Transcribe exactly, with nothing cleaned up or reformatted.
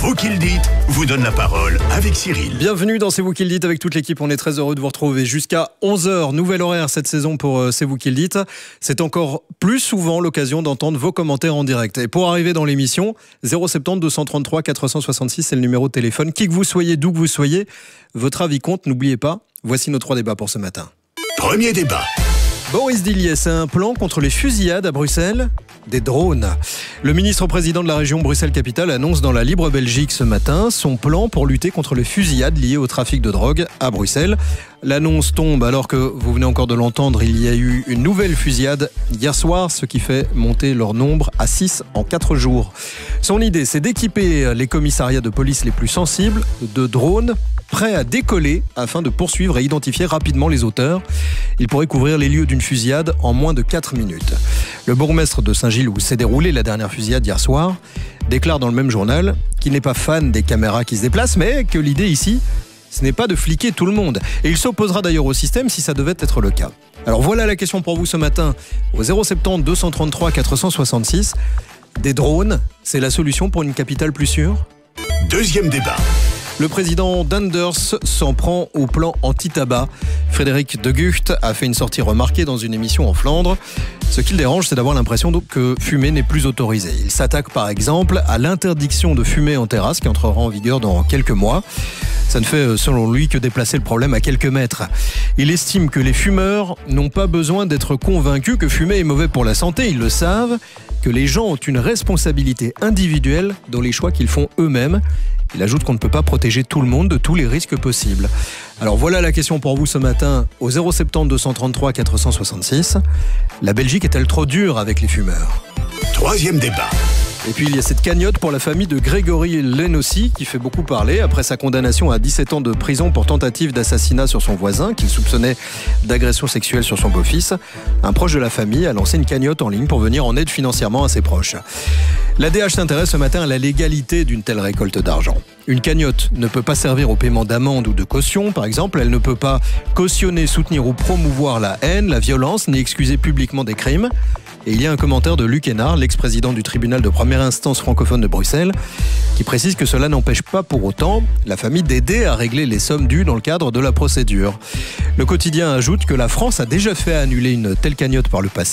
Vous qui le dites vous donne la parole avec Cyril. Bienvenue dans C'est vous qui le dites avec toute l'équipe. On est très heureux de vous retrouver jusqu'à onze heures. Nouvel horaire cette saison pour euh, C'est vous qui le dites. C'est encore plus souvent l'occasion d'entendre vos commentaires en direct. Et pour arriver dans l'émission, zéro sept zéro deux cent trente-trois quatre cent soixante-six, c'est le numéro de téléphone. Qui que vous soyez, d'où que vous soyez, votre avis compte, n'oubliez pas. Voici nos trois débats pour ce matin. Premier débat. Boris Dillier, c'est un plan contre les fusillades à Bruxelles ? Des drones. Le ministre-président de la région Bruxelles-Capitale annonce dans la Libre Belgique ce matin son plan pour lutter contre les fusillades liées au trafic de drogue à Bruxelles. L'annonce tombe alors que, vous venez encore de l'entendre, il y a eu une nouvelle fusillade hier soir, ce qui fait monter leur nombre à six en quatre jours. Son idée, c'est d'équiper les commissariats de police les plus sensibles de drones prêts à décoller afin de poursuivre et identifier rapidement les auteurs. Ils pourraient couvrir les lieux d'une fusillade en moins de quatre minutes. Le bourgmestre de Saint-Gilles, où s'est déroulée la dernière fusillade hier soir, déclare dans le même journal qu'il n'est pas fan des caméras qui se déplacent, mais que l'idée ici, ce n'est pas de fliquer tout le monde. Et il s'opposera d'ailleurs au système si ça devait être le cas. Alors voilà la question pour vous ce matin au zéro sept zéro deux cent trente-trois quatre cent soixante-six. Des drones, c'est la solution pour une capitale plus sûre ? Deuxième débat. Le président d'Anders s'en prend au plan anti-tabac. Frédéric de Gucht a fait une sortie remarquée dans une émission en Flandre. Ce qui le dérange, c'est d'avoir l'impression que fumer n'est plus autorisé. Il s'attaque par exemple à l'interdiction de fumer en terrasse qui entrera en vigueur dans quelques mois. Ça ne fait selon lui que déplacer le problème à quelques mètres. Il estime que les fumeurs n'ont pas besoin d'être convaincus que fumer est mauvais pour la santé. Ils le savent, que les gens ont une responsabilité individuelle dans les choix qu'ils font eux-mêmes. Il ajoute qu'on ne peut pas protéger tout le monde de tous les risques possibles. Alors voilà la question pour vous ce matin au zéro sept zéro deux cent trente-trois quatre cent soixante-six. La Belgique est-elle trop dure avec les fumeurs ? Troisième débat. Et puis il y a cette cagnotte pour la famille de Grégory Lenossi qui fait beaucoup parler après sa condamnation à dix-sept ans de prison pour tentative d'assassinat sur son voisin qu'il soupçonnait d'agression sexuelle sur son beau-fils. Un proche de la famille a lancé une cagnotte en ligne pour venir en aide financièrement à ses proches. L'A D H s'intéresse ce matin à la légalité d'une telle récolte d'argent. Une cagnotte ne peut pas servir au paiement d'amendes ou de caution, par exemple. Elle ne peut pas cautionner, soutenir ou promouvoir la haine, la violence, ni excuser publiquement des crimes. Et il y a un commentaire de Luc Hénard, l'ex-président du tribunal de première instance francophone de Bruxelles, qui précise que cela n'empêche pas pour autant la famille d'aider à régler les sommes dues dans le cadre de la procédure. Le quotidien ajoute que la France a déjà fait annuler une telle cagnotte par le passé.